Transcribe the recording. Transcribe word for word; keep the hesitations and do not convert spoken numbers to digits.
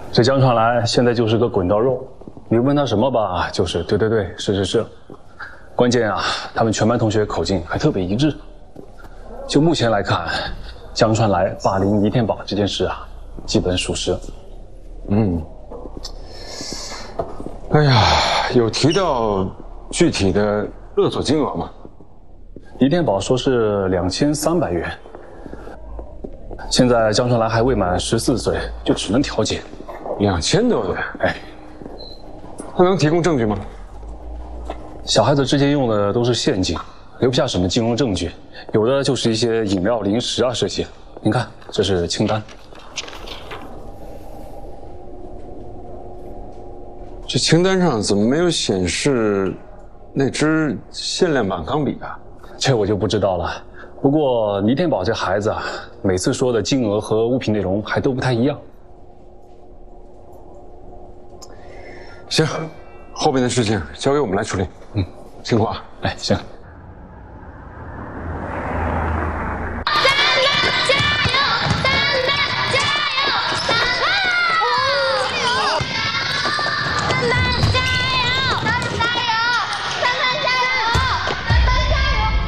这江川来现在就是个滚刀肉，你问他什么吧，就是对对对，是是是。关键啊，他们全班同学口径还特别一致。就目前来看，江川来霸凌倪天宝这件事啊，基本属实。 嗯。哎呀，有提到具体的勒索金额吗？ 倪天宝说是两千三百元。现在江川来还未满十四岁，就只能调解。 两千多元， 哎， 他能提供证据吗？ 小孩子之前用的都是现金，留不下什么金融证据，有的就是一些饮料、零食啊这些。您看，这是清单。 这清单上怎么没有显示那支限量版钢笔啊？ 这我就不知道了。不过倪天宝这孩子啊，每次说的金额和物品内容还都不太一样。 行，后边的事情交给我们来处理。嗯，辛苦啊。 哎，行。